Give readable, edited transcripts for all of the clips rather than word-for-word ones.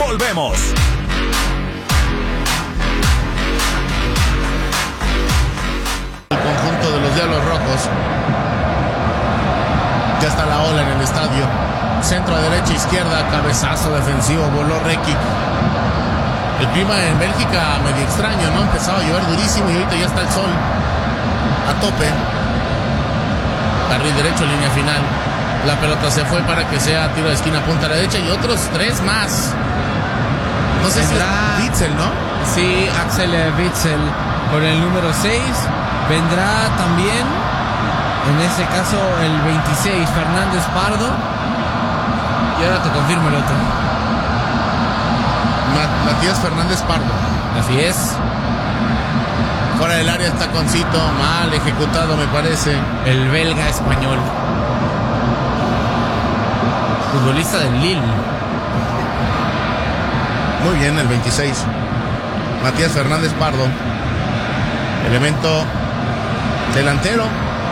Volvemos. El conjunto de los Diablos Rojos. Ya está la ola en el estadio. Centro a derecha, izquierda, cabezazo defensivo, voló Rekic. El clima en Bélgica medio extraño, ¿no? Empezaba a llover durísimo y ahorita ya está el sol a tope. Carril derecho, línea final. La pelota se fue para que sea tiro de esquina, punta derecha y otros 3 más. No sé si es Witsel, ¿no? Sí, Axel Witsel con el número 6. Vendrá también, en este caso, el 26, Fernández Pardo. Y ahora te confirmo el otro. Matías Fernández Pardo. Así es. Fuera del área está Concito, mal ejecutado me parece. El belga español. Futbolista del Lille. Muy bien, el 26. Matías Fernández Pardo. Elemento delantero.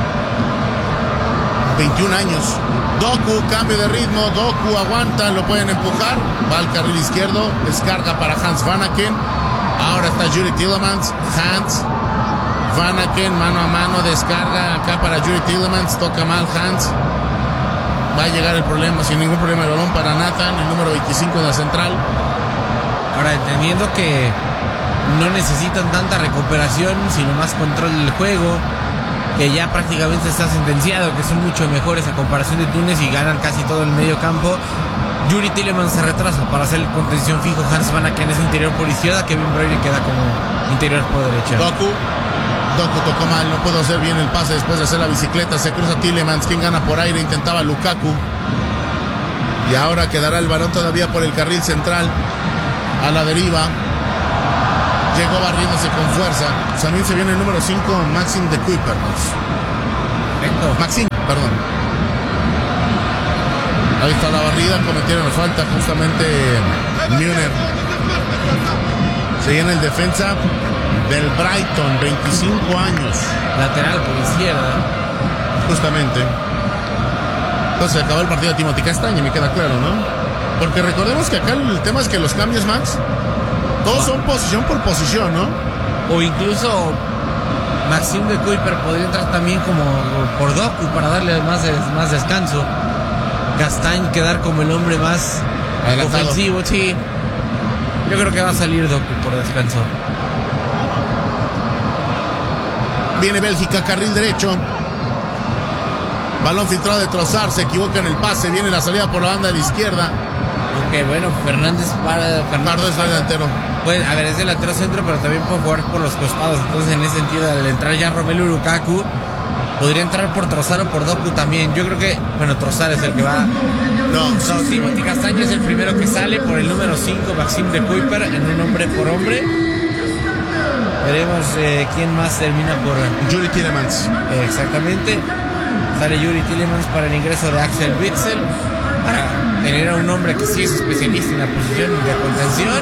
21 años. Doku, cambio de ritmo. Doku aguanta, lo pueden empujar. Va al carril izquierdo. Descarga para Hans Vanaken. Ahora está Yuri Tillemans. Hans Vanaken, mano a mano. Descarga acá para Yuri Tillemans. Toca mal Hans. Va a llegar el problema, sin ningún problema, el balón para Nathan, el número 25 de la central. Ahora, entendiendo que no necesitan tanta recuperación, sino más control del juego, que ya prácticamente está sentenciado, que son mucho mejores a comparación de Túnez y ganan casi todo el medio campo. Yuri Tillemans se retrasa para hacer contención fijo. Hans Vanaken es interior por izquierda, Kevin Brady queda como interior por derecha. Doku tocó mal, no pudo hacer bien el pase después de hacer la bicicleta. Se cruza Tillemans, quien gana por aire, intentaba Lukaku. Y ahora quedará el balón todavía por el carril central. A la deriva. Llegó barriéndose con fuerza. También se viene el número 5, Maxim de Kuipers. Maxim, perdón. Ahí está la barrida, cometieron la falta justamente Müller. Se viene el defensa del Brighton, 25 años. Lateral por izquierda. Justamente. Entonces acabó el partido de Timothy Castaña, me queda claro, ¿no? Porque recordemos que acá el tema es que los cambios, Max, todos son posición por posición, ¿no? O incluso Maxim de Kuiper podría entrar también como por Doku para darle más descanso. Castañ quedar como el hombre más adelantado, ofensivo, sí. Yo creo que va a salir Doku por descanso. Viene Bélgica, carril derecho. Balón filtrado de Trossard, se equivoca en el pase. Viene la salida por la banda de la izquierda. Ok, bueno, Fernández Pardo es delantero. Pues, a ver, es delantero centro, pero también puede jugar por los costados. Entonces, en ese sentido, al entrar ya Romelu Lukaku, podría entrar por Trossard o por Doku también. Yo creo que, bueno, Trossard es el que va. No, Timothy Castaña es el primero que sale por el número 5, Maxim de Kuiper, en un hombre por hombre. Veremos quién más termina por Yuri Tillemans. Exactamente. Sale Yuri Tillemans para el ingreso de Axel Witsel, para tener a un hombre que sí es especialista en la posición de contención.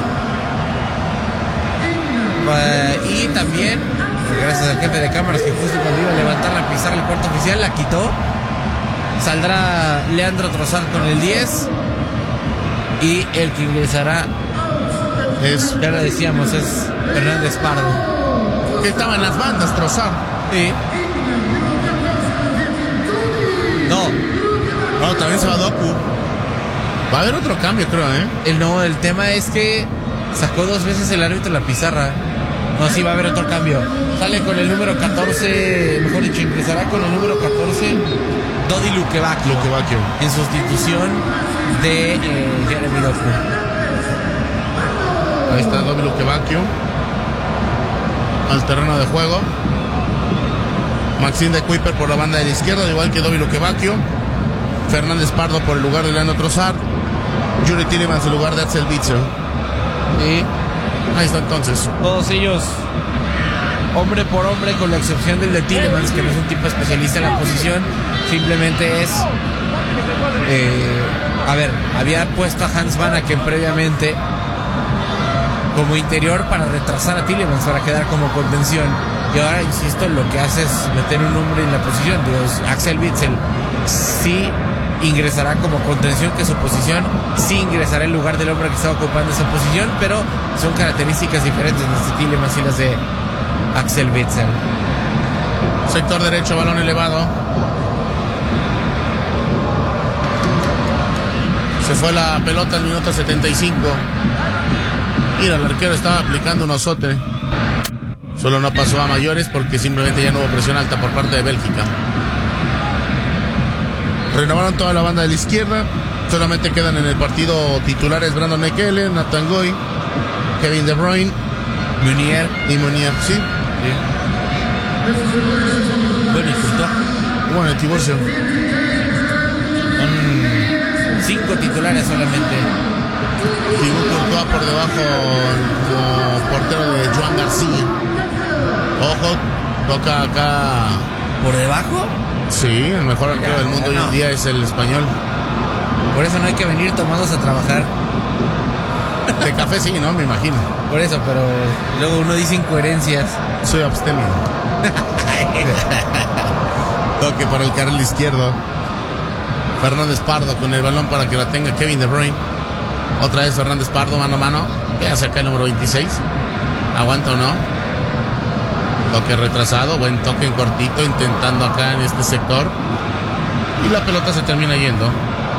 Y también, gracias al jefe de cámaras que justo cuando iba a levantar la pizarra el cuarto oficial la quitó. Saldrá Leandro Trossard con el 10. Y el que ingresará ya lo decíamos, es Fernández Pardo. Que estaba en las bandas, Trossard. Sí. No, también se va Doku. Va a haber otro cambio, creo, ¿eh? El tema es que sacó 2 veces el árbitro la pizarra. No, sí va a haber otro cambio. Sale con el número 14, mejor dicho, ingresará con el número 14 Dodi Lukebakio. En sustitución de Jeremy Doku. Ahí está Dodi Lukebakio al terreno de juego. Maxim de Kuiper por la banda de la izquierda, igual que Dodi Lukebakio. Fernández Pardo por el lugar de Leandro Trossard. Yuri Tillemans en lugar de Axel Witsel. Y ahí está entonces. Todos ellos hombre por hombre, con la excepción del de Tillemans, que no es un tipo especialista en la posición. Simplemente es había puesto a Hans Vanaken previamente como interior para retrasar a Tillemans, para quedar como contención. Y ahora, insisto, lo que hace es meter un hombre en la posición. Digo, Axel Witsel sí ingresará como contención, que su posición sí ingresará en lugar del hombre que está ocupando esa posición, pero son características diferentes las de Tielemans y las de Axel Witsel. Sector derecho, balón elevado. Se fue la pelota al minuto 75. Mira, el arquero estaba aplicando un osote. Solo no pasó a mayores porque simplemente ya no hubo presión alta por parte de Bélgica. Renovaron toda la banda de la izquierda. Solamente quedan en el partido titulares Brandon Mekele, Nathan Goy, Kevin De Bruyne, Meunier y Meunier, ¿sí? Bueno, y Courtois. Bueno, el divorcio. Son 5 titulares solamente. Thibaut Courtois por debajo como portero de Joan García. Ojo, toca acá. ¿Por debajo? Sí, el mejor arquero del mundo hoy en día es el español. Por eso no hay que venir tomados a trabajar. De café sí, ¿no? Me imagino. Por eso, pero luego uno dice incoherencias. Soy abstemio. Toque para el carril izquierdo. Fernández Pardo con el balón para que la tenga Kevin De Bruyne. Otra vez Fernández Pardo, mano a mano. Ya saca el número 26. ¿Aguanta o no? Toque retrasado, buen toque en cortito, intentando acá en este sector. Y la pelota se termina yendo.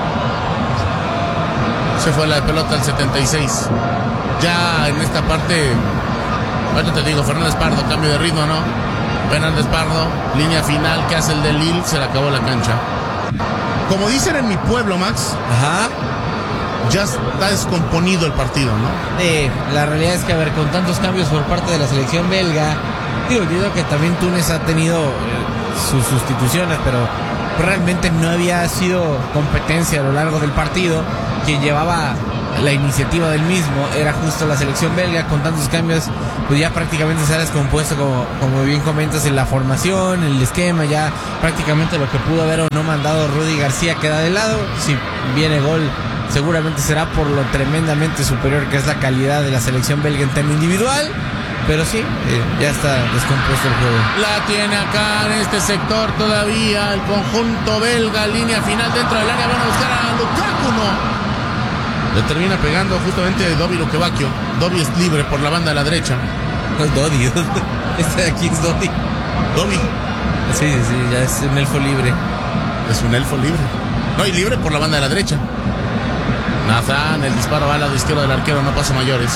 Se fue la pelota al 76. Ya en esta parte, ahorita te digo, Fernández Pardo, cambio de ritmo, ¿no? Fernández Pardo, línea final, que hace el de Lille, se le acabó la cancha. Como dicen en mi pueblo, Max, Ajá. ya está descomponido el partido, ¿no? La realidad es que, a ver, con tantos cambios por parte de la selección belga, digo que también Túnez ha tenido sus sustituciones, pero realmente no había sido competencia a lo largo del partido. Quien llevaba la iniciativa del mismo era justo la selección belga. Con tantos cambios, pues ya prácticamente se ha descompuesto, como bien comentas, en la formación, el esquema. Ya prácticamente lo que pudo haber o no mandado Rudy García queda de lado. Si viene gol, seguramente será por lo tremendamente superior que es la calidad de la selección belga en tema individual. Pero sí, ya está descompuesto el juego. La tiene acá en este sector todavía el conjunto belga, línea final dentro del área, van a buscar a Lukaku, no. Le termina pegando justamente Dovi Lukebakio. Dovi es libre por la banda de la derecha. No es Dodi, este de aquí es Dodi. Dovi Sí, ya es un elfo libre. es un elfo libre. No, y libre por la banda de la derecha. Nathan, el disparo va al lado izquierdo del arquero, no pasa mayores.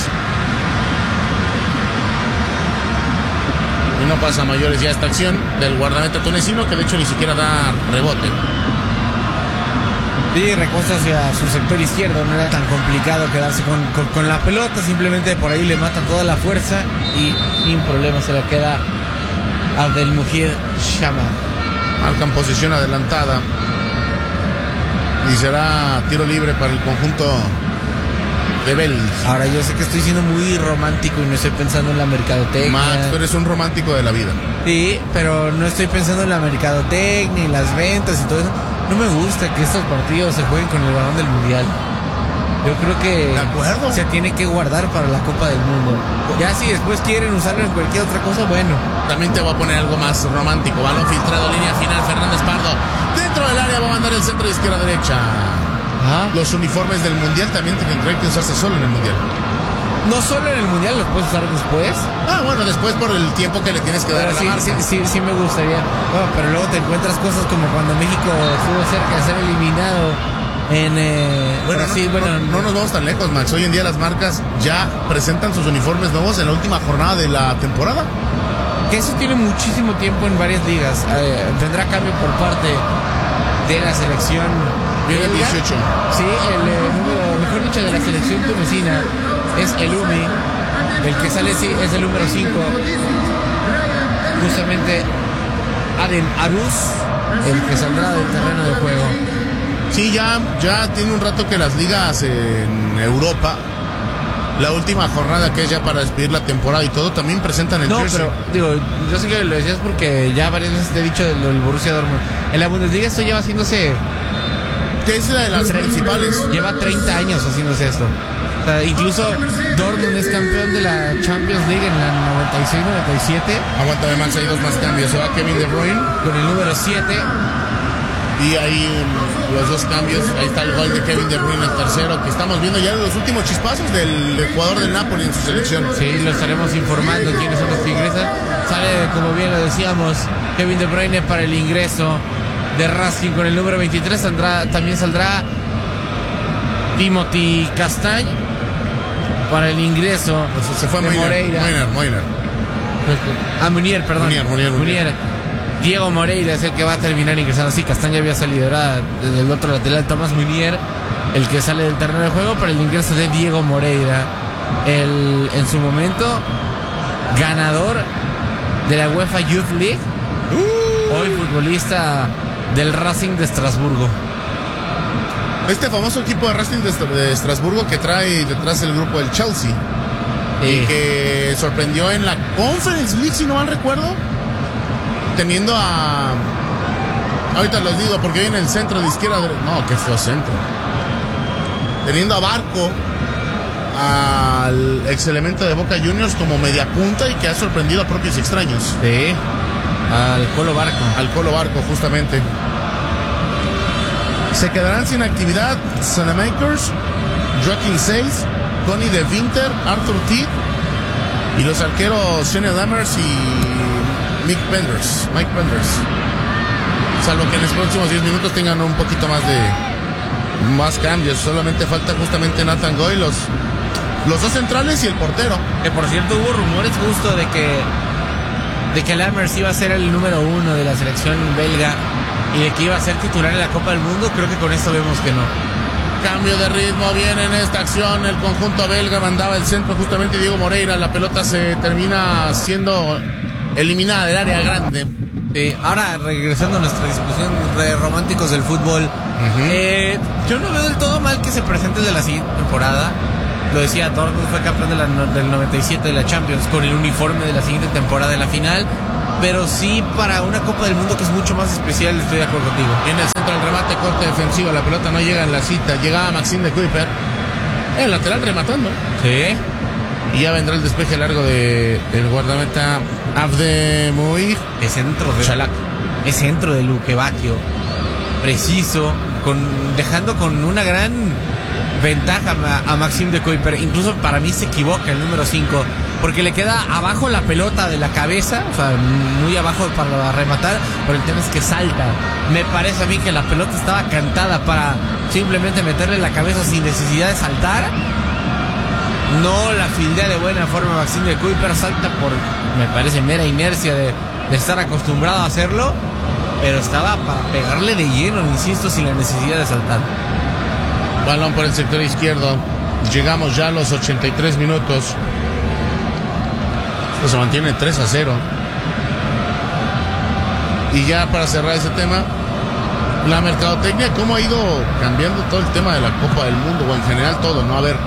Y no pasa mayores ya esta acción del guardameta tunecino, que de hecho ni siquiera da rebote. Sí, recosta hacia su sector izquierdo, no era tan complicado quedarse con la pelota, simplemente por ahí le mata toda la fuerza y sin problema se la queda Abdelmujid Shama. Marcan posición adelantada y será tiro libre para el conjunto de Bélgica. Ahora, yo sé que estoy siendo muy romántico y no estoy pensando en la mercadotecnia. Max, tú eres un romántico de la vida. Sí, pero no estoy pensando en la mercadotecnia y las ventas y todo eso. No me gusta que estos partidos se jueguen con el balón del mundial. Yo creo que ¿De acuerdo? se tiene que guardar para la Copa del Mundo. Ya si después quieren usarlo en cualquier otra cosa, bueno. También te voy a poner algo más romántico. Balón filtrado, línea final, Fernández Pardo. Dentro del área va a mandar el centro de izquierda a derecha. Ajá. Los uniformes del mundial también tendrán que usarse solo en el mundial. No solo en el mundial, los puedes usar después. Bueno, después por el tiempo que le tienes que dar Pero a la marca. sí me gustaría. Bueno, pero luego te encuentras cosas como cuando México estuvo cerca de ser eliminado en Brasil. No nos vamos tan lejos, Max. Hoy en día las marcas ya presentan sus uniformes nuevos en la última jornada de la temporada. Que eso tiene muchísimo tiempo en varias ligas. Tendrá cambio por parte de la selección. Viene el belga. 18. Sí, el número, mejor dicho, de la selección tunecina es el Umi. El que sale sí es el número 5. Justamente Aden Aruz, el que saldrá del terreno de juego. Sí, ya tiene un rato que las ligas en Europa, la última jornada que es ya para despedir la temporada y todo, también presentan el jersey. Pero digo, yo sé que lo decías porque ya varias veces te he dicho del Borussia Dortmund. En la Bundesliga esto lleva haciéndose... Que es la de las principales. Lleva 30 años haciéndose esto. O sea, incluso Dortmund es campeón de la Champions League en la 96-97. Aguántame, Max, hay dos más cambios. Se va Kevin De Bruyne. Con el número 7. Y ahí los dos cambios, ahí está el gol de Kevin De Bruyne, el tercero, que estamos viendo ya los últimos chispazos del jugador del Napoli en su selección. Sí, lo estaremos informando quiénes son los tigresas. Sale, como bien lo decíamos, Kevin De Bruyne para el ingreso de Racing con el número 23. También saldrá Timothy Castañ para el ingreso. Pues se fue de Moreira. Munier, perdón. Munier. Diego Moreira es el que va a terminar ingresando. Sí, Castaña había salido, era desde el otro lateral, Tomás Munier, el que sale del terreno de juego para el ingreso de Diego Moreira, en su momento ganador de la UEFA Youth League, hoy futbolista del Racing de Estrasburgo. Este famoso equipo de Racing de Estrasburgo que trae detrás el grupo del Chelsea, y que sorprendió en la Conference League, si no mal recuerdo, teniendo ahorita los digo porque hoy en el centro de izquierda, no, qué feo centro, teniendo a Barco, al ex elemento de Boca Juniors, como media punta, y que ha sorprendido a propios extraños. Sí, al Colo Barco, justamente. Se quedarán sin actividad Sanamakers, Joaquín Seis, Connie de Winter, Arthur T. y los arqueros Shane Lammers y Mike Penders. Salvo que en los próximos 10 minutos tengan un poquito más cambios. Solamente falta justamente Nathan Goy, los dos centrales y el portero. Que por cierto hubo rumores justo de que Lammers iba a ser el número 1 de la selección belga y de que iba a ser titular en la Copa del Mundo. Creo que con esto vemos que no. Cambio de ritmo, viene en esta acción el conjunto belga, mandaba el centro justamente Diego Moreira, la pelota se termina siendo eliminada del área grande. Ahora regresando a nuestra discusión de románticos del fútbol, yo no veo del todo mal que se presente el de la siguiente temporada. Lo decía, Dortmund fue campeón del 97 de la Champions con el uniforme de la siguiente temporada en la final, pero sí para una Copa del Mundo que es mucho más especial. Estoy de acuerdo contigo. En el centro del remate, corte defensivo, la pelota no llega en la cita, llegaba Maxime de Kuiper, el lateral rematando. Sí. Y ya vendrá el despeje largo del guardameta Abdemuir. Es centro de Luque Bacchio, preciso, dejando con una gran ventaja a Maxime de Kuiper. Incluso para mí se equivoca el número 5, porque le queda abajo la pelota de la cabeza, o sea, muy abajo para rematar, pero el tema es que salta. Me parece a mí que la pelota estaba cantada para simplemente meterle la cabeza sin necesidad de saltar. No la fildea de buena forma Maxime de Kuiper, salta por, me parece, mera inercia de estar acostumbrado a hacerlo, pero estaba para pegarle de lleno, insisto, sin la necesidad de saltar. Balón por el sector izquierdo. Llegamos ya a los 83 minutos. Esto se mantiene 3-0. Y ya para cerrar ese tema, la mercadotecnia, cómo ha ido cambiando todo el tema de la Copa del Mundo, o en general todo, ¿no? A ver,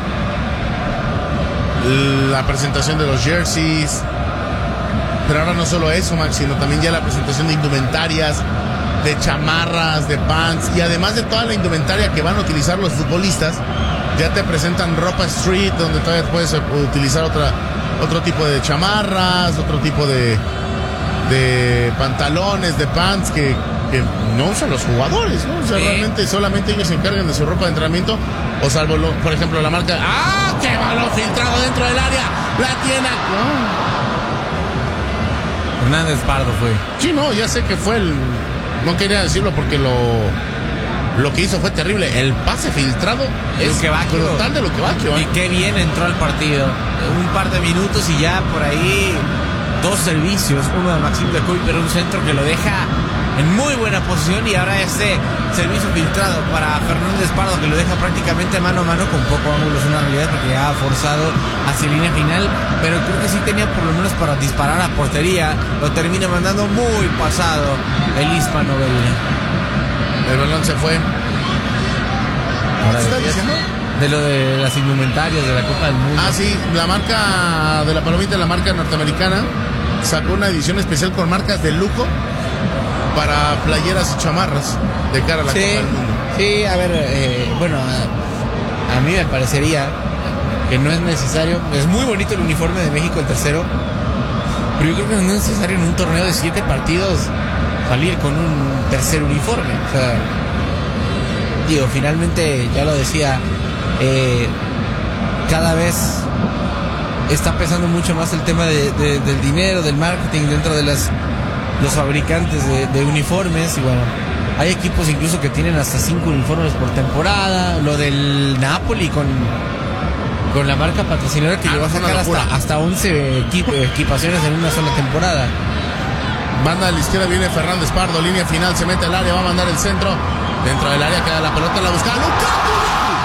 la presentación de los jerseys, pero ahora no solo eso, Max, sino también ya la presentación de indumentarias, de chamarras, de pants, y además de toda la indumentaria que van a utilizar los futbolistas, ya te presentan ropa street, donde todavía puedes utilizar otro tipo de chamarras, otro tipo de pantalones, de pants que no usan los jugadores, ¿no? O sea, realmente solamente ellos se encargan de su ropa de entrenamiento, o salvo, por ejemplo, la marca. ¡Ah! ¡Qué balón filtrado dentro del área! ¡La tiene! No. Hernández Pardo fue. Sí, no, ya sé que fue no quería decirlo porque lo que hizo fue terrible. El pase filtrado es brutal de Luque Bacchio. Y qué bien entró al partido. Un par de minutos y ya por ahí 2 servicios. Uno de Maxime de Kuiper, un centro que lo deja en muy buena posición, y ahora este servicio filtrado para Fernández Pardo que lo deja prácticamente mano a mano, con poco ángulo. Es una realidad porque ya ha forzado hacia línea final, pero creo que sí tenía por lo menos para disparar a portería. Lo termina mandando muy pasado el hispano belga. El balón se fue. ¿Qué estás diciendo? De lo de las indumentarias de la Copa del Mundo. Ah, sí, la marca de la palomita, la marca norteamericana, sacó una edición especial con marcas de lujo para playeras y chamarras de cara a la Copa del Mundo. Sí, a ver, bueno, a mí me parecería que no es necesario. Es muy bonito el uniforme de México, el tercero, pero yo creo que no es necesario en un torneo de 7 partidos salir con un tercer uniforme. O sea, digo, finalmente, ya lo decía, cada vez está pesando mucho más el tema del dinero, del marketing dentro de los fabricantes de uniformes. Y bueno, hay equipos incluso que tienen hasta 5 uniformes por temporada. Lo del Napoli con la marca patrocinadora que llegó a sacar hasta 11 equipaciones en una sola temporada. Banda a la izquierda viene Fernández Pardo, línea final, se mete al área, va a mandar el centro. Dentro del área queda la pelota, la busca Lukaku.